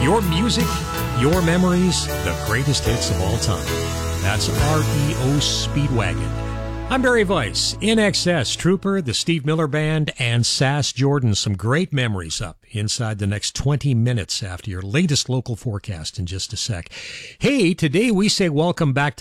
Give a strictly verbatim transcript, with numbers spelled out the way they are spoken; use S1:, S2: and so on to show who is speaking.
S1: Your music, your memories, the greatest hits of all time. That's R E O Speedwagon. I'm Barry Weiss, I N X S, Trooper, the Steve Miller Band, and Sass Jordan. Some great memories up inside the next twenty minutes after your latest local forecast in just a sec. Hey, today we say welcome back to